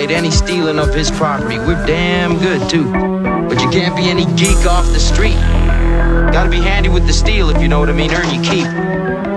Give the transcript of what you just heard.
tolerate any stealing of his property. We're damn good, too. But you can't be any geek off the street. Gotta be handy with the steel, if you know what I mean, earn your keep.